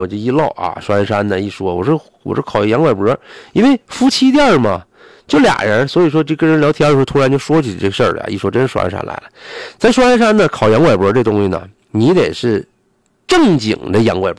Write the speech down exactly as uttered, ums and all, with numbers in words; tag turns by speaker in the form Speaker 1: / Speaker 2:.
Speaker 1: 我就一唠啊，双鸭山呢一说，我说我说烤杨拐脖，因为夫妻店嘛，就俩人，所以说就跟人聊天的时候，突然就说起这事儿来，一说真是双鸭山来了。在双鸭山呢，烤杨拐脖这东西呢，你得是正经的杨拐脖。